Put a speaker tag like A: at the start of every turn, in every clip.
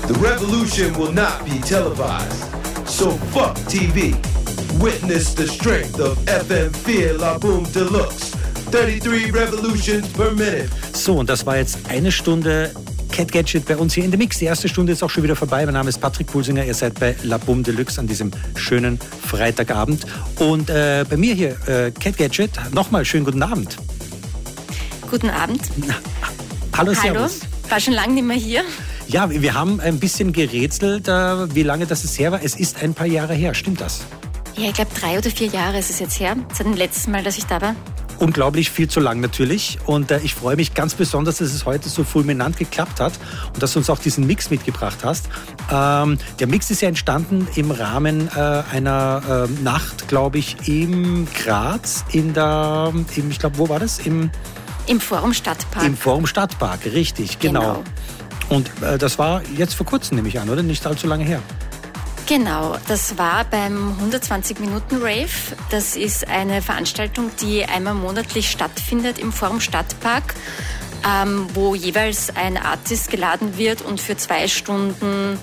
A: The revolution will not be televised. So fuck TV. Witness the strength of FM4 La Boom Deluxe. 33 revolutions per minute.
B: So, und das war jetzt eine Stunde Cat Gadget bei uns hier in The Mix. Die erste Stunde ist auch schon wieder vorbei. Mein Name ist Patrick Pulsinger. Ihr seid bei La Boom Deluxe an diesem schönen Freitagabend. Und bei mir hier, Cat Gadget, nochmal schönen guten Abend.
C: Guten Abend.
B: Hallo, servus.
C: War schon lange nicht mehr hier.
B: Ja, wir haben ein bisschen gerätselt, wie lange das es her war. Es ist ein paar Jahre her, stimmt das?
C: Ja, ich glaube 3 oder 4 Jahre ist es jetzt her, seit dem letzten Mal, dass ich da war.
B: Unglaublich viel zu lang natürlich und ich freue mich ganz besonders, dass es heute so fulminant geklappt hat und dass du uns auch diesen Mix mitgebracht hast. Der Mix ist ja entstanden im Rahmen einer Nacht, glaube ich, in Graz, ich glaube, wo war das? Im
C: Forum Stadtpark.
B: Im Forum Stadtpark, richtig, genau. Und das war jetzt vor kurzem, nehme ich an, oder? Nicht allzu lange her.
C: Genau, das war beim 120-Minuten-Rave. Das ist eine Veranstaltung, die einmal monatlich stattfindet im Forum Stadtpark, wo jeweils ein Artist geladen wird und für 2 Stunden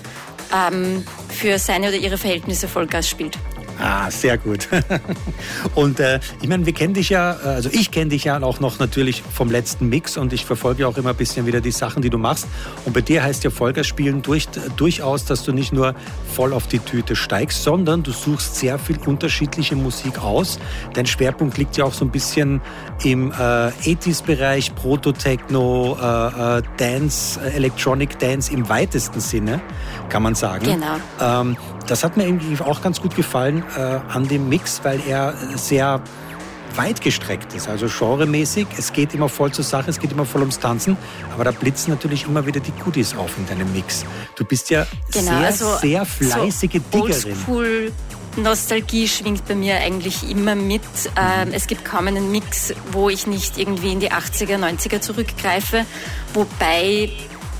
C: für seine oder ihre Verhältnisse Vollgas spielt.
B: Ah, sehr gut. Und ich meine, wir kennen dich ja, also ich kenne dich ja auch noch natürlich vom letzten Mix und ich verfolge auch immer ein bisschen wieder die Sachen, die du machst. Und bei dir heißt ja Vollgas spielen durchaus, dass du nicht nur voll auf die Tüte steigst, sondern du suchst sehr viel unterschiedliche Musik aus. Dein Schwerpunkt liegt ja auch so ein bisschen im 80s-Bereich, Proto-Techno, Dance, Electronic Dance im weitesten Sinne, kann man sagen.
C: Genau.
B: Das hat mir irgendwie auch ganz gut gefallen an dem Mix, weil er sehr weit gestreckt ist, also genremäßig. Es geht immer voll zur Sache, es geht immer voll ums Tanzen, aber da blitzen natürlich immer wieder die Goodies auf in deinem Mix. Du bist ja sehr fleißige Diggerin.
C: Nostalgie schwingt bei mir eigentlich immer mit. Es gibt kaum einen Mix, wo ich nicht irgendwie in die 80er, 90er zurückgreife, wobei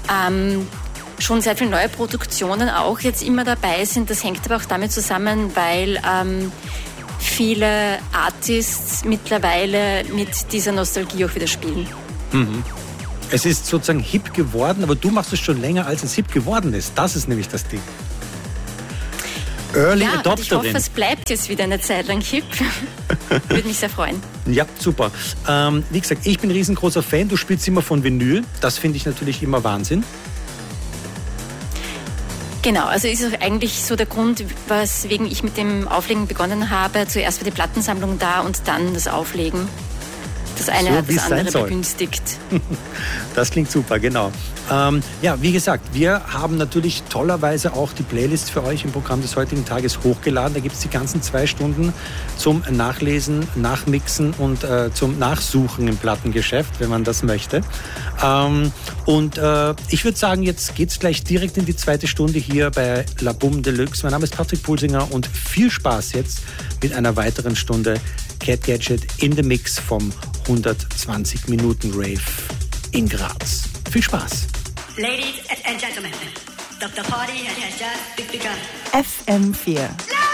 C: schon sehr viele neue Produktionen auch jetzt immer dabei sind. Das hängt aber auch damit zusammen, weil viele Artists mittlerweile mit dieser Nostalgie auch wieder spielen.
B: Mhm. Es ist sozusagen hip geworden, aber du machst es schon länger, als es hip geworden ist. Das ist nämlich das Ding. Early Adopterin.
C: Ich hoffe, es bleibt jetzt wieder eine Zeit lang hip. Würde mich sehr freuen.
B: Ja, super. Wie gesagt, ich bin ein riesengroßer Fan. Du spielst immer von Vinyl. Das finde ich natürlich immer Wahnsinn.
C: Genau, also ist auch eigentlich so der Grund, weswegen ich mit dem Auflegen begonnen habe. Zuerst war die Plattensammlung da und dann das Auflegen. Das eine hat das andere begünstigt.
B: Das klingt super, genau. Ja, wie gesagt, wir haben natürlich tollerweise auch die Playlist für euch im Programm des heutigen Tages hochgeladen. Da gibt es die ganzen 2 Stunden zum Nachlesen, Nachmixen und zum Nachsuchen im Plattengeschäft, wenn man das möchte. Ich würde sagen, jetzt geht's gleich direkt in die 2. Stunde hier bei La Boom Deluxe. Mein Name ist Patrick Pulsinger und viel Spaß jetzt mit einer weiteren Stunde Cat Gadget in the Mix vom 120-Minuten-Rave in Graz. Viel Spaß!
D: Ladies and gentlemen, the party has just begun.
E: FM4.